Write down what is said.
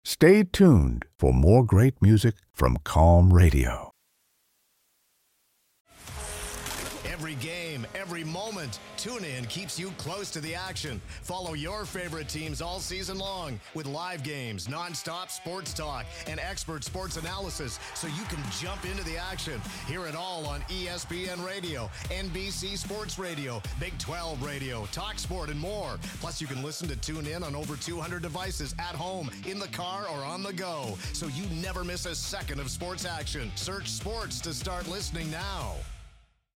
Stay tuned for more great music from Calm Radio. Every game, every moment, TuneIn keeps you close to the action. Follow your favorite teams all season long with live games, nonstop sports talk, and expert sports analysis so you can jump into the action. Hear it all on ESPN Radio, NBC Sports Radio, Big 12 Radio, Talk Sport, and more. Plus, you can listen to TuneIn on over 200 devices at home, in the car, or on the go, so you never miss a second of sports action. Search sports to start listening now.